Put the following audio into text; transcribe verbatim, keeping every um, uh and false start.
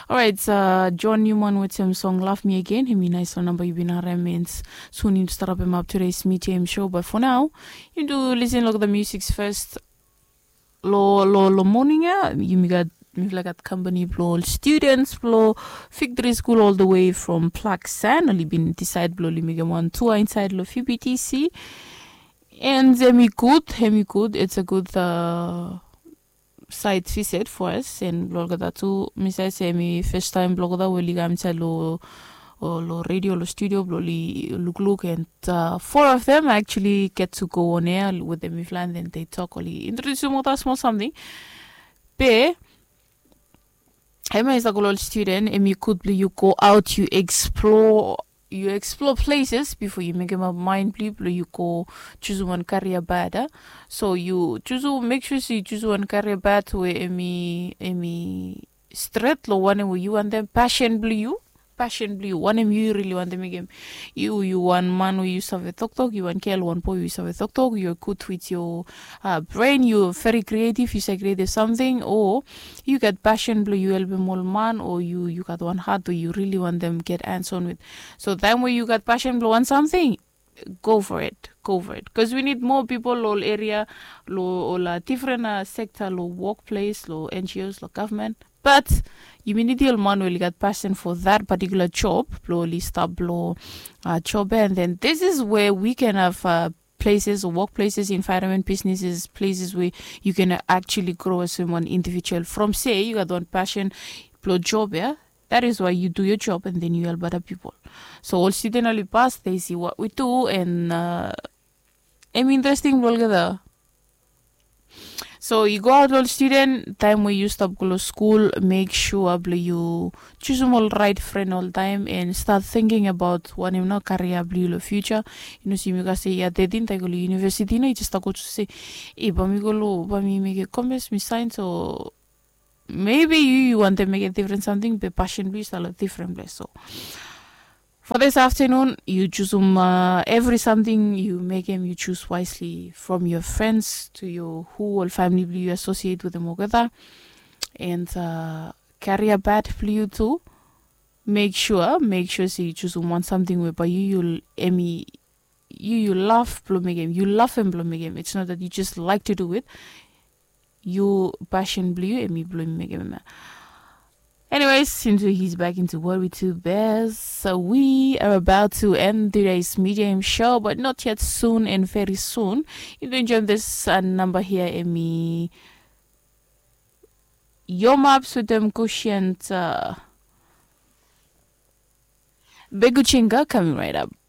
All right, it's uh, John Newman with him song Love Me Again. Him nice number you been means soon you start up him up today's meeting show. But for now, you do listen look at the music's first. Lo lo lo morning yeah. You got me like at company blow students blow Figdry school all the way from Plaxan. Only been decide blow limig one tour inside lo F B T C. And hemi good, hemi good. It's a good uh site visit for us and blog that too. Misa say me first time blog that will ligam lo lo radio lo studio bloli look look and uh, four of them actually get to go on air with them if land and they talk only introduce you more small something. Be Emma is a good student and you could you go out you explore you explore places before you make them up mind people you go choose one career bad so you choose make sure you choose one career bad where emi emi straight lo one where you want them passion blue you passion blue one em you really want them again you you one man who you have a talk talk you want kill one boy you have a talk talk you're good with your uh, brain you're very creative you say creative something or you get passion blue you will be more man or you you got one heart or you really want them get hands on with so then when you got passion blue on something go for it go for it because we need more people all area lo la different uh, sector lo workplace lo N G Os lo government but you need the man will get passion for that particular job blow list up blow uh, job and then this is where we can have uh, places or workplaces environment businesses places where you can actually grow as someone individual from say you got one passion blow job yeah that is why you do your job and then you help other people so all students only pass they see what we do and uh, I'm interesting together. So you go out all student time where you stop go to school make sure you choose them all right friend all time and start thinking about what you know career blue future you know see me say yeah they didn't go to university no you just go to say eh but me go lo but me make commerce me science or maybe you, you want to make a different something but passion blue is a different place so for this afternoon, you choose um, uh, every something you make them, you choose wisely from your friends to your who or family you associate with them together and uh, career bad for you too. Make sure, make sure so you choose um, one something whereby you you'll Emmy you you love blooming game, you love and blooming game. It's not that you just like to do it. You passion blue Emmy blooming game. Anyways, since he's back into What We Two Bears, so we are about to end today's medium show, but not yet soon and very soon. You can join this uh, number here in me. Your maps with them quotient uh, Beguchinga coming right up.